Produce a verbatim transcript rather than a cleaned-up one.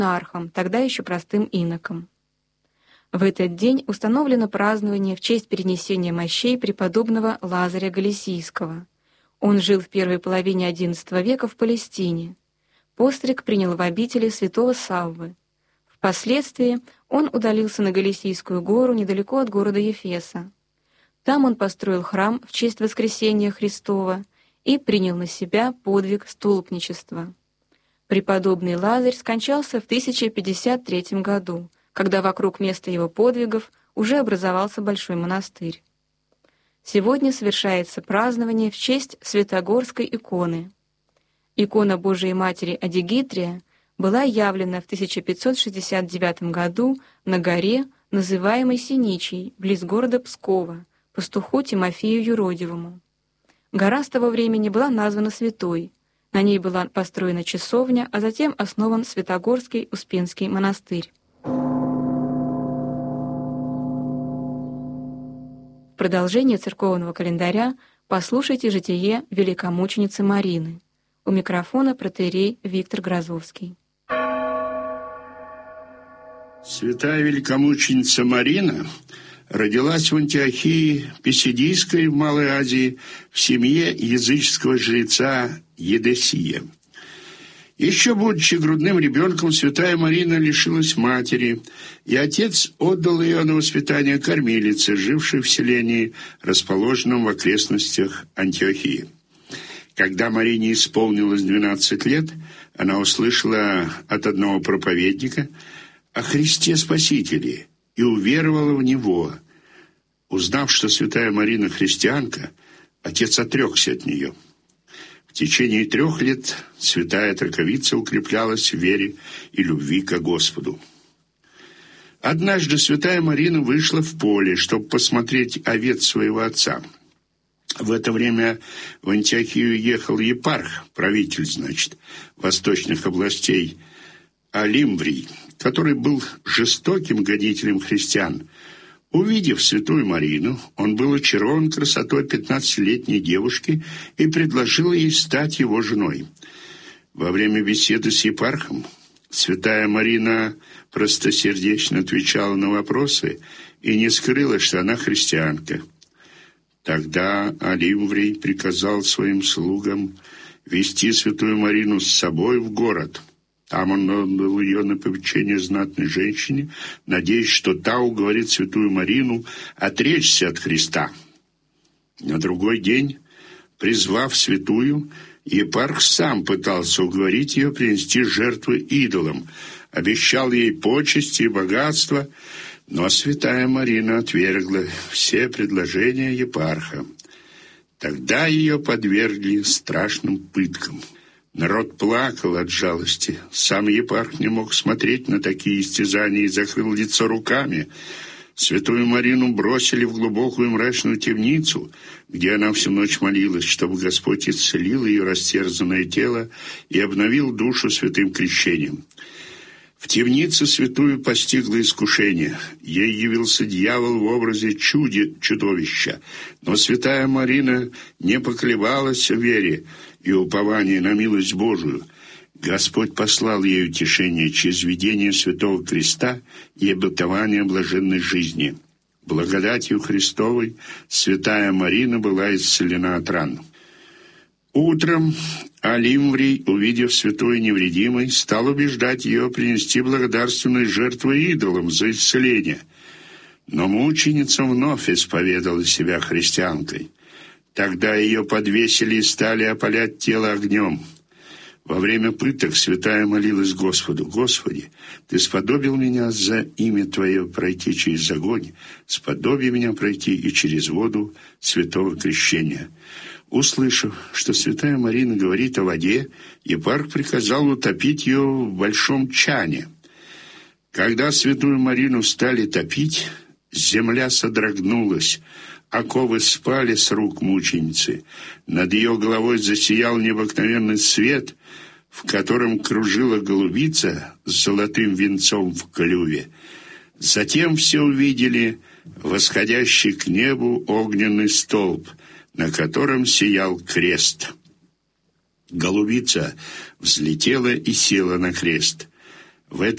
монархом, тогда еще простым иноком. В этот день установлено празднование в честь перенесения мощей преподобного Лазаря Галисийского. Он жил в первой половине одиннадцатого века в Палестине. Постриг принял в обители святого Саввы. Впоследствии он удалился на Галисийскую гору недалеко от города Ефеса. Там он построил храм в честь Воскресения Христова и принял на себя подвиг столпничества. Преподобный Лазарь скончался в тысяча пятьдесят третьем году, когда вокруг места его подвигов уже образовался большой монастырь. Сегодня совершается празднование в честь Святогорской иконы. Икона Божией Матери Адигитрия была явлена в тысяча пятьсот шестьдесят девятом году на горе, называемой Синичей, близ города Пскова, пастуху Тимофею Юродивому. Гора с того времени была названа Святой. На ней была построена часовня, а затем основан Святогорский Успенский монастырь. В продолжение церковного календаря послушайте житие великомученицы Марины. У микрофона протоиерей Виктор Грозовский. Святая великомученица Марина родилась в Антиохии Писидийской в Малой Азии в семье языческого жреца Едесия. Еще будучи грудным ребенком, святая Марина лишилась матери, и отец отдал ее на воспитание кормилице, жившей в селении, расположенном в окрестностях Антиохии. Когда Марине исполнилось двенадцать лет, она услышала от одного проповедника о Христе Спасителе и уверовала в Него. Узнав, что святая Марина христианка, отец отрекся от нее. В течение трех лет святая троковица укреплялась в вере и любви к Господу. Однажды святая Марина вышла в поле, чтобы посмотреть овец своего отца. В это время в Антиохию ехал епарх, правитель, значит, восточных областей Алимврий, который был жестоким гонителем христиан. Увидев святую Марину, он был очарован красотой пятнадцатилетней девушки и предложил ей стать его женой. Во время беседы с епархом святая Марина простосердечно отвечала на вопросы и не скрыла, что она христианка. Тогда Алимврий приказал своим слугам вести святую Марину с собой в город. Там он отдал ее на попечение знатной женщине, надеясь, что та уговорит святую Марину отречься от Христа. На другой день, призвав святую, епарх сам пытался уговорить ее принести жертвы идолам, обещал ей почести и богатство, но святая Марина отвергла все предложения епарха. Тогда ее подвергли страшным пыткам. Народ плакал от жалости. Сам епарх не мог смотреть на такие истязания и закрыл лицо руками. Святую Марину бросили в глубокую мрачную темницу, где она всю ночь молилась, чтобы Господь исцелил ее растерзанное тело и обновил душу святым крещением. В темнице святую постигло искушение. Ей явился дьявол в образе чуди, чудовища. Но святая Марина не поколебалась в вере и уповании на милость Божию. Господь послал ей утешение через видение Святого Креста и обетование блаженной жизни. Благодатью Христовой святая Марина была исцелена от ран. Утром Алимврий, увидев святую невредимой, стал убеждать ее принести благодарственные жертвы идолам за исцеление. Но мученица вновь исповедала себя христианкой. Тогда ее подвесили и стали опалять тело огнем. Во время пыток святая молилась Господу: «Господи, Ты сподобил меня за имя Твое пройти через огонь, сподоби меня пройти и через воду святого крещения». Услышав, что святая Марина говорит о воде, епарх приказал утопить ее в большом чане. Когда святую Марину стали топить, земля содрогнулась, оковы спали с рук мученицы. Над ее головой засиял необыкновенный свет, в котором кружила голубица с золотым венцом в клюве. Затем все увидели восходящий к небу огненный столб, на котором сиял крест. Голубица взлетела и села на крест. В